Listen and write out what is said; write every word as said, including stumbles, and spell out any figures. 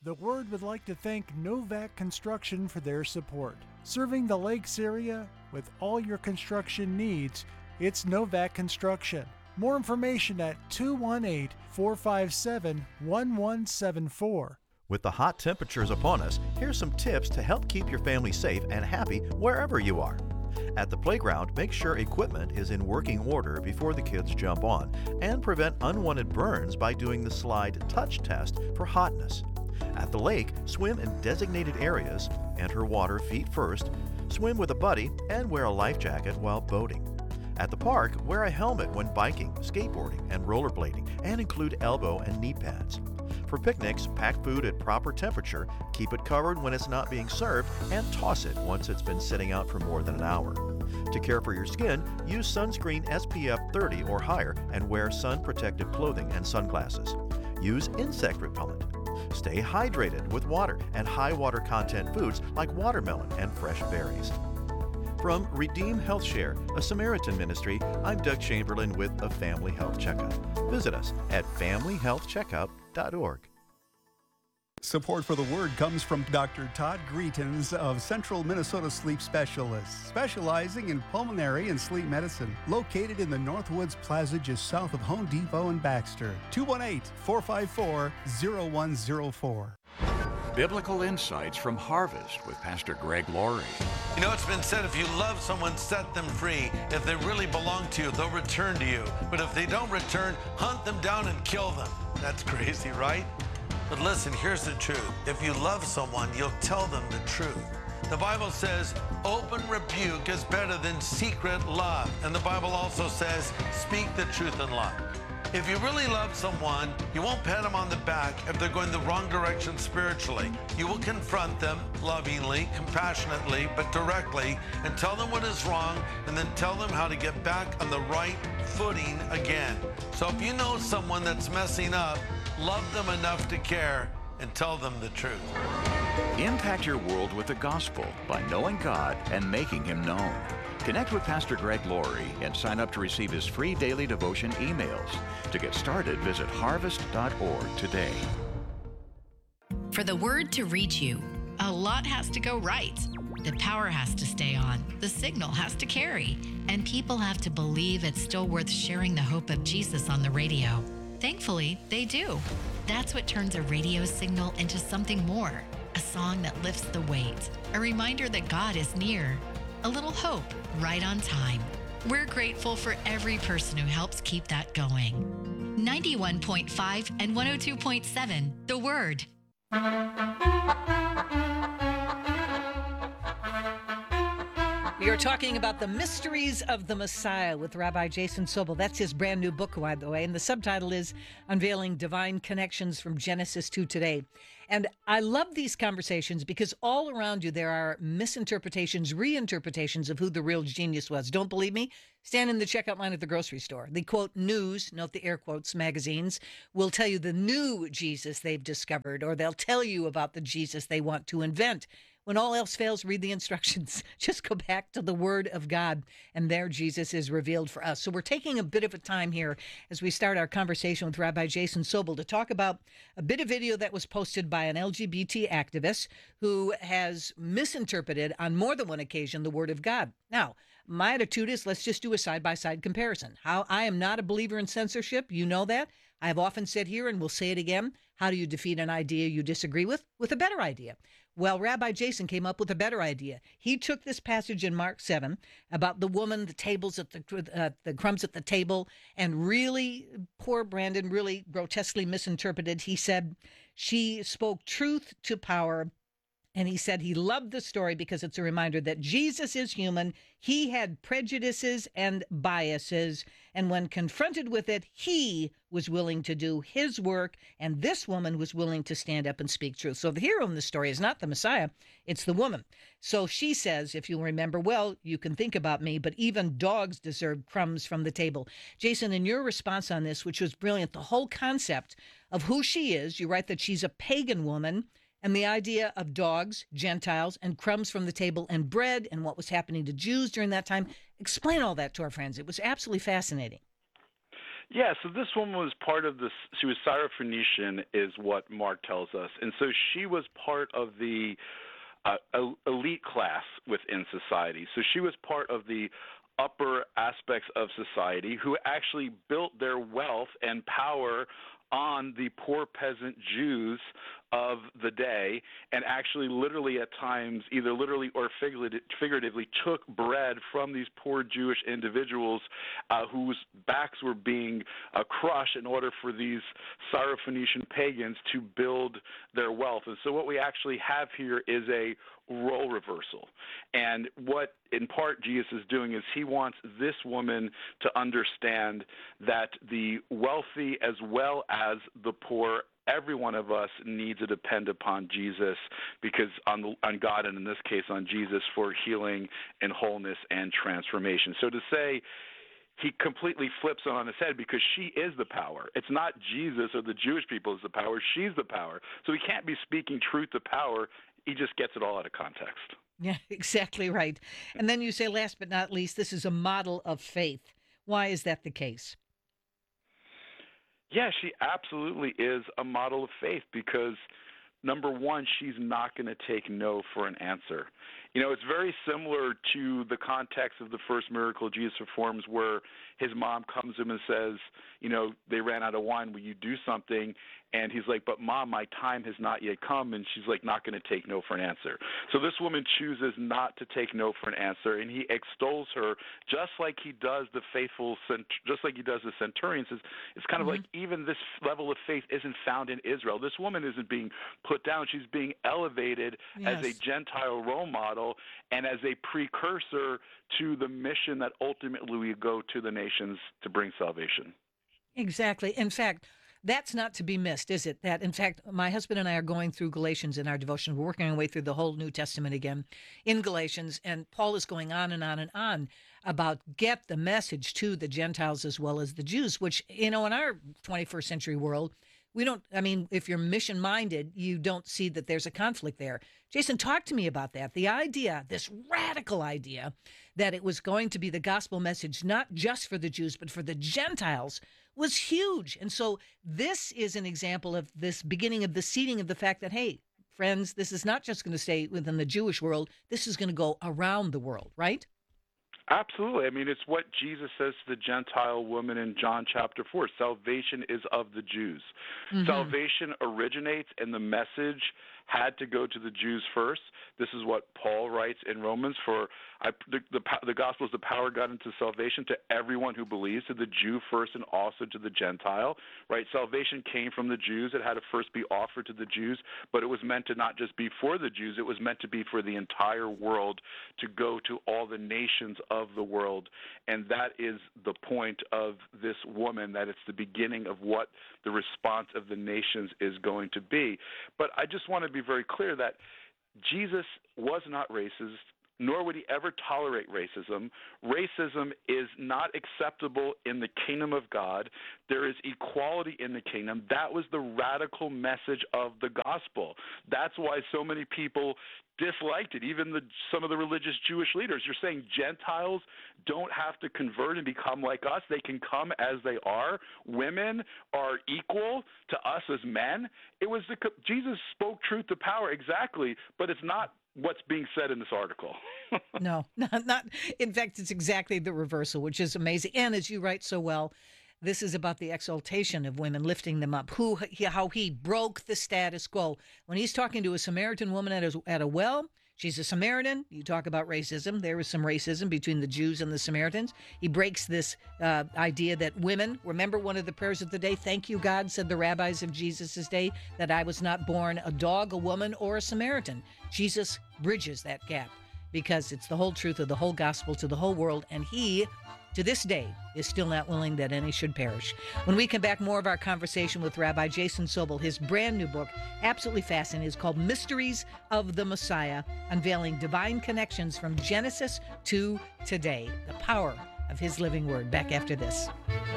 The Word would like to thank Novak Construction for their support. Serving the Lakes area with all your construction needs, it's Novak Construction. More information at two one eight, four five seven, one one seven four. With the hot temperatures upon us, here's some tips to help keep your family safe and happy wherever you are. At the playground, make sure equipment is in working order before the kids jump on, and prevent unwanted burns by doing the slide touch test for hotness. At the lake, swim in designated areas, enter water feet first, swim with a buddy, and wear a life jacket while boating. At the park, wear a helmet when biking, skateboarding, and rollerblading, and include elbow and knee pads. For picnics, pack food at proper temperature, keep it covered when it's not being served, and toss it once it's been sitting out for more than an hour. To care for your skin, use sunscreen S P F thirty or higher and wear sun-protective clothing and sunglasses. Use insect repellent. Stay hydrated with water and high water content foods like watermelon and fresh berries. From Redeem Health Share, a Samaritan ministry, I'm Doug Chamberlain with a Family Health Checkup. Visit us at family health checkup dot org. Support for the Word comes from Doctor Todd Greetens of Central Minnesota Sleep Specialists, specializing in pulmonary and sleep medicine. Located in the Northwoods Plaza just south of Home Depot and Baxter. two one eight, four five four, zero one zero four. Biblical insights from Harvest with Pastor Greg Laurie. You know, it's been said, if you love someone, set them free. If they really belong to you, they'll return to you. But if they don't return, hunt them down and kill them. That's crazy, right? But listen, here's the truth. If you love someone, you'll tell them the truth. The Bible says, open rebuke is better than secret love. And the Bible also says, speak the truth in love. If you really love someone, you won't pat them on the back if they're going the wrong direction spiritually. You will confront them lovingly, compassionately, but directly, and tell them what is wrong, and then tell them how to get back on the right footing again. So if you know someone that's messing up, love them enough to care and tell them the truth. Impact your world with the gospel by knowing God and making Him known. Connect with Pastor Greg Laurie and sign up to receive his free daily devotion emails. To get started, visit harvest dot org today. For the Word to reach you, a lot has to go right. The power has to stay on, the signal has to carry, and people have to believe it's still worth sharing the hope of Jesus on the radio. Thankfully, they do. That's what turns a radio signal into something more, a song that lifts the weight, a reminder that God is near, a little hope right on time. We're grateful for every person who helps keep that going. ninety-one point five and one oh two point seven, The Word. We are talking about the mysteries of the Messiah with Rabbi Jason Sobel. That's his brand new book, by the way, and the subtitle is Unveiling Divine Connections from Genesis to Today. And I love these conversations because all around you there are misinterpretations, reinterpretations of who the real genius was. Don't believe me? Stand in the checkout line at the grocery store. The, quote, news, note the air quotes, magazines, will tell you the new Jesus they've discovered, or they'll tell you about the Jesus they want to invent. When all else fails, read the instructions. Just go back to the Word of God, and there Jesus is revealed for us. So we're taking a bit of a time here as we start our conversation with Rabbi Jason Sobel to talk about a bit of video that was posted by an L G B T activist who has misinterpreted on more than one occasion the Word of God. Now, my attitude is let's just do a side-by-side comparison. How I am not a believer in censorship. You know that. I have often said here, and we'll say it again, how do you defeat an idea you disagree with? With a better idea. Well, Rabbi Jason came up with a better idea. He took this passage in Mark seven about the woman, the tables at the uh, the crumbs at the table, and really, poor Brandon, really grotesquely misinterpreted. He said she spoke truth to power. And he said he loved the story because it's a reminder that Jesus is human. He had prejudices and biases. And when confronted with it, he was willing to do his work. And this woman was willing to stand up and speak truth. So the hero in the story is not the Messiah. It's the woman. So she says, if you'll remember, well, you can think about me, but even dogs deserve crumbs from the table. Jason, in your response on this, which was brilliant, the whole concept of who she is, you write that she's a pagan woman. And the idea of dogs, Gentiles, and crumbs from the table and bread and what was happening to Jews during that time. Explain all that to our friends. It was absolutely fascinating. Yeah, so this woman was part of this. She was Syrophoenician, is what Mark tells us, and so she was part of the uh, elite class within society. So she was part of the upper aspects of society who actually built their wealth and power on the poor peasant Jews of the day, and actually literally at times, either literally or figuratively, took bread from these poor Jewish individuals uh, whose backs were being uh, crushed in order for these Syrophoenician pagans to build their wealth. And so what we actually have here is a role reversal. And what in part Jesus is doing is he wants this woman to understand that the wealthy as well as the poor, every one of us needs to depend upon Jesus, because on, the, on God, and in this case on Jesus, for healing and wholeness and transformation. So to say he completely flips it on his head, because she is the power. It's not Jesus or the Jewish people is the power. She's the power. So he can't be speaking truth to power. He just gets it all out of context. Yeah, exactly right. And then you say, last but not least, this is a model of faith. Why is that the case? Yeah, she absolutely is a model of faith, because number one, she's not going to take no for an answer. You know, it's very similar to the context of the first miracle Jesus performs, where his mom comes to him and says, you know, they ran out of wine, will you do something? And he's like, but Mom, my time has not yet come. And she's like, not going to take no for an answer. So this woman chooses not to take no for an answer, and he extols her just like he does the faithful, just like he does the centurions. It's, it's kind mm-hmm. of like even this level of faith isn't found in Israel. This woman isn't being put down. She's being elevated yes. as a Gentile role model and as a precursor to the mission that ultimately we go to the nations to bring salvation. Exactly. In fact, that's not to be missed, is it? That, in fact, my husband and I are going through Galatians in our devotion. We're working our way through the whole New Testament again in Galatians, and Paul is going on and on and on about get the message to the Gentiles as well as the Jews, which, you know, in our twenty-first century world, we don't, I mean, if you're mission-minded, you don't see that there's a conflict there. Jason, talk to me about that. The idea, this radical idea, that it was going to be the gospel message, not just for the Jews, but for the Gentiles, was huge. And so this is an example of this beginning of the seeding of the fact that, hey, friends, this is not just going to stay within the Jewish world. This is going to go around the world, right? Absolutely. I mean, it's what Jesus says to the Gentile woman in John chapter four. Salvation is of the Jews. Mm-hmm. Salvation originates, and the message had to go to the Jews first. This is what Paul writes in Romans, for I, the, the, the gospel is the power of God into salvation to everyone who believes, to the Jew first and also to the Gentile, right? Salvation came from the Jews. It had to first be offered to the Jews, but it was meant to not just be for the Jews. It was meant to be for the entire world, to go to all the nations of the world. And that is the point of this woman, that it's the beginning of what the response of the nations is going to be. But I just want to be very clear that Jesus was not racist, nor would he ever tolerate racism. Racism is not acceptable in the kingdom of God. There is equality in the kingdom. That was the radical message of the gospel. That's why so many people disliked it, even the, some of the religious Jewish leaders. You're saying Gentiles don't have to convert and become like us. They can come as they are. Women are equal to us as men. It was the, Jesus spoke truth to power, exactly, but it's not what's being said in this article. No, not, not. In fact, it's exactly the reversal, which is amazing. And as you write so well, this is about the exaltation of women, lifting them up, who, how he broke the status quo. When he's talking to a Samaritan woman at a, at a well, she's a Samaritan. You talk about racism. There was some racism between the Jews and the Samaritans. He breaks this uh, idea that women, remember one of the prayers of the day, thank you, God, said the rabbis of Jesus' day, that I was not born a dog, a woman, or a Samaritan. Jesus bridges that gap because it's the whole truth of the whole gospel to the whole world, and he, to this day, is still not willing that any should perish. When we come back, more of our conversation with Rabbi Jason Sobel. His brand new book, absolutely fascinating, is called Mysteries of the Messiah, unveiling divine connections from Genesis to today, the power of his living word. Back after this.